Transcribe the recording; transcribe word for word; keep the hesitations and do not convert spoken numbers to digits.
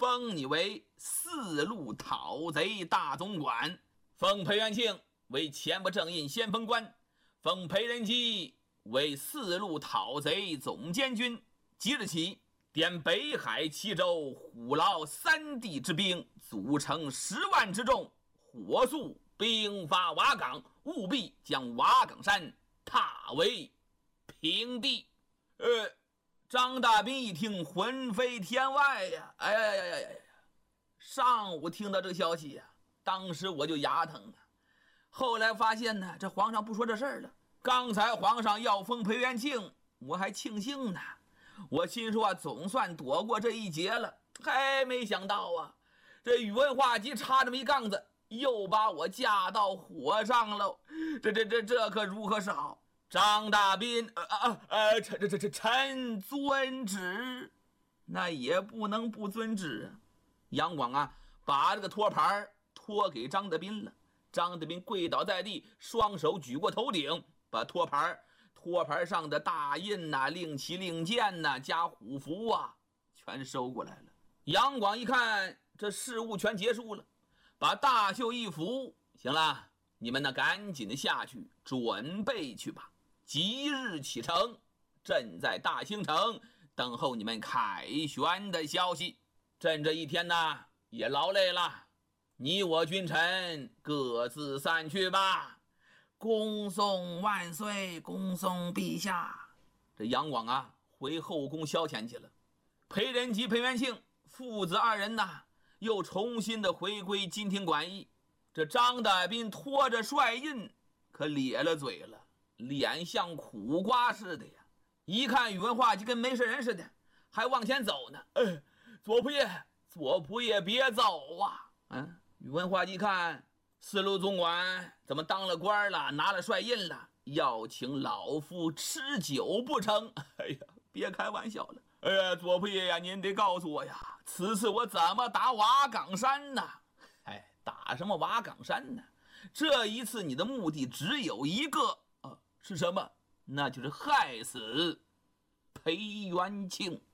封你为四路讨贼大总管，封裴元庆为前不正印先锋官，封裴仁基为四路讨贼总监军。即日起，点北海、齐州、虎牢三地之兵，组成十万之众，火速兵发瓦岗，务必将瓦岗山踏为平地。呃，张大斌一听，魂飞天外呀！哎呀呀呀呀呀！上午听到这个消息呀，当时我就牙疼了。后来发现呢，这皇上不说这事儿了。刚才皇上要封裴元庆，我还庆幸呢。我心说啊，总算躲过这一劫了。还没想到啊，这宇文化及插这么一杠子，又把我架到火上了。这这这这可如何是好？张大斌，呃呃呃，臣这这这臣遵旨。那也不能不遵旨啊。杨广啊，把这个托盘托给张大斌了。张大斌跪倒在地，双手举过头顶，把托盘托盘上的大印呐、啊、令旗令箭呐、啊、加虎符啊，全收过来了。杨广一看这事务全结束了，把大袖一拂，行了，你们呢赶紧的下去准备去吧，即日启程，朕在大兴城等候你们凯旋的消息。朕这一天呢也劳累了，你我君臣各自散去吧。恭送万岁，恭送陛下。这杨广啊回后宫消遣去了。裴仁基、裴元庆父子二人呐又重新的回归金庭馆驿。这张大斌拖着帅印可咧了嘴了，脸像苦瓜似的呀。一看宇文化及跟没事人似的，还往前走呢。呃，左仆射，左仆射别走啊！嗯，宇文化及看四路总管怎么当了官了，拿了帅印了，要请老夫吃酒不成？哎呀，别开玩笑了。哎呀，左仆射呀，您得告诉我呀，此次我怎么打瓦岗山呢？哎，打什么瓦岗山呢？这一次你的目的只有一个，呃，是什么？那就是害死裴元庆。